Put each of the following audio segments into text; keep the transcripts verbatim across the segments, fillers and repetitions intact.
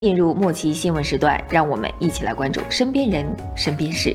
进入末期新闻时段，让我们一起来关注身边人、身边事。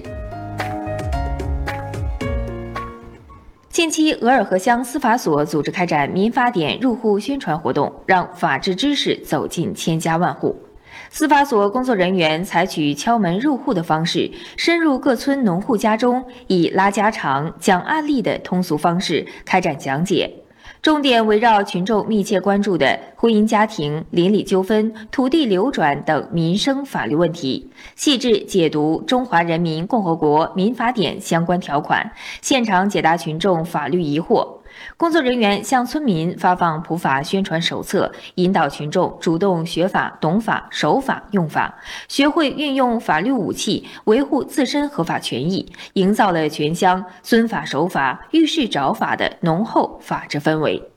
近期，额尔河乡司法所组织开展民法典入户宣传活动，让法治知识走进千家万户。司法所工作人员采取敲门入户的方式，深入各村农户家中，以拉家常、讲案例的通俗方式开展讲解。重点围绕群众密切关注的婚姻家庭、邻里纠纷、土地流转等民生法律问题，细致解读《中华人民共和国民法典》相关条款，现场解答群众法律疑惑。工作人员向村民发放普法宣传手册，引导群众主动学法、懂法、守法、用法，学会运用法律武器维护自身合法权益，营造了全乡遵法守法、遇事找法的浓厚法治氛围。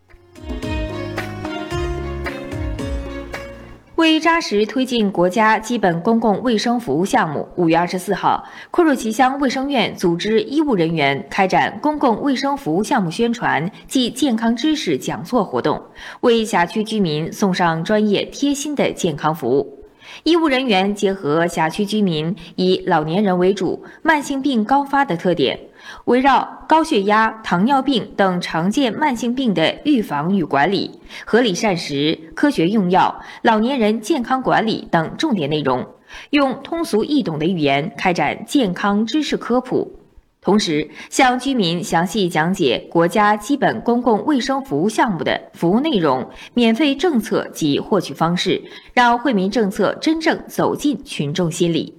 为扎实推进国家基本公共卫生服务项目，五月二十四号，昆仑旗乡卫生院组织医务人员开展公共卫生服务项目宣传暨健康知识讲座活动，为辖区居民送上专业贴心的健康服务。医务人员结合辖区居民以老年人为主、慢性病高发的特点，围绕高血压、糖尿病等常见慢性病的预防与管理、合理膳食、科学用药、老年人健康管理等重点内容，用通俗易懂的语言开展健康知识科普。同时，向居民详细讲解国家基本公共卫生服务项目的服务内容、免费政策及获取方式，让惠民政策真正走进群众心里。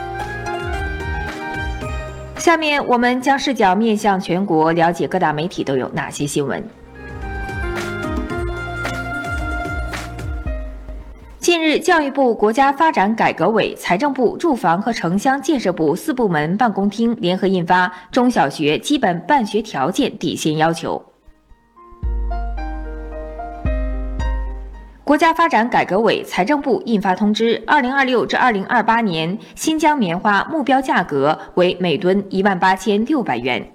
下面我们将视角面向全国，了解各大媒体都有哪些新闻。近日，教育部、国家发展改革委、财政部、住房和城乡建设部四部门办公厅联合印发《中小学基本办学条件底线要求》。国家发展改革委、财政部印发通知，二零二六至二零二八年新疆棉花目标价格为每吨一万八千六百元。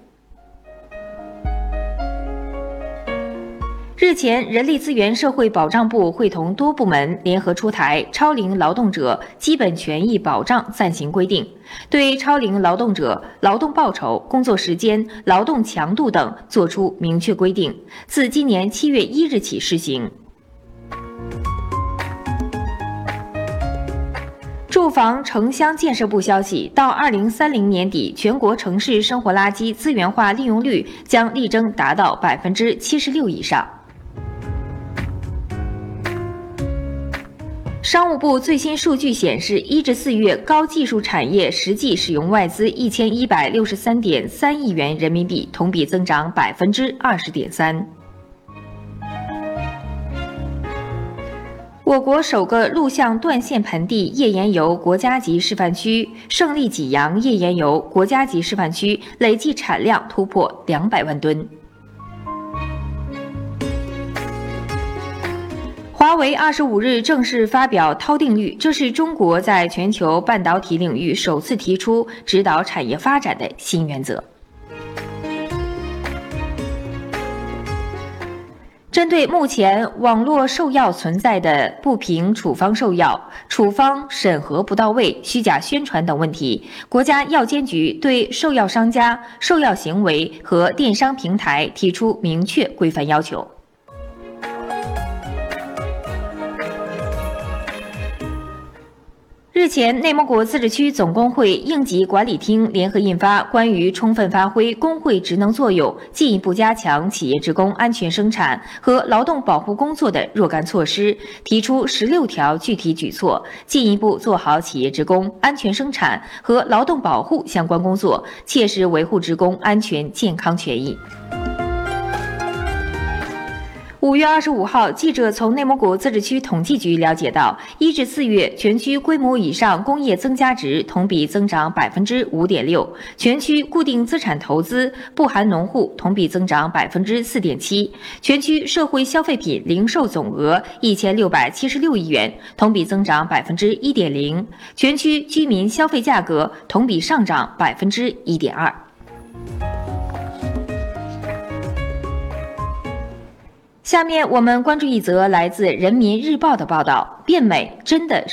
日前，人力资源社会保障部会同多部门联合出台《超龄劳动者基本权益保障暂行规定》，对超龄劳动者劳动报酬、工作时间、劳动强度等作出明确规定，自今年七月一日起施行。住房城乡建设部消息，到二零三零年底，全国城市生活垃圾资源化利用率将力争达到百分之七十六以上。商务部最新数据显示，一至四月高技术产业实际使用外资一千一百六十三点三亿元人民币，同比增长百分之二十点三。我国首个陆相断线盆地页岩油国家级示范区胜利济阳页岩油国家级示范区累计产量突破两百万吨。华为二十五日正式发表韬定律，这是中国在全球半导体领域首次提出指导产业发展的新原则。针对目前网络售药存在的不凭处方售药、处方审核不到位、虚假宣传等问题，国家药监局对售药商家、售药行为和电商平台提出明确规范要求。日前，内蒙古自治区总工会应急管理厅联合印发《关于充分发挥工会职能作用，进一步加强企业职工安全生产和劳动保护工作的若干措施》，提出十六条具体举措，进一步做好企业职工安全生产和劳动保护相关工作，切实维护职工安全健康权益。五月二十五号，记者从内蒙古自治区统计局了解到，一至四月全区规模以上工业增加值同比增长百分之五点六，全区固定资产投资不含农户同比增长百分之四点七，全区社会消费品零售总额一千六百七十六亿元，同比增长百分之一点零，全区居民消费价格同比上涨百分之一点二。 下面我们关注一则来自《人民日报》的报道：变美真的